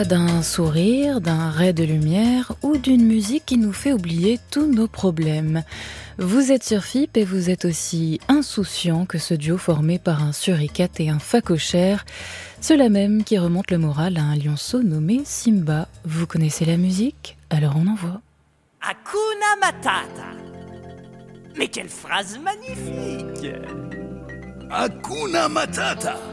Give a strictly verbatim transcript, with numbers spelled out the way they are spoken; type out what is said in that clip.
D'un sourire, d'un ray de lumière ou d'une musique qui nous fait oublier tous nos problèmes. Vous êtes sur F I P et vous êtes aussi insouciant que ce duo formé par un suricate et un phacochère, cela même qui remonte le moral à un lionceau nommé Simba. Vous connaissez la musique? Alors on envoie. Hakuna Matata. Mais quelle phrase magnifique! Hakuna Matata.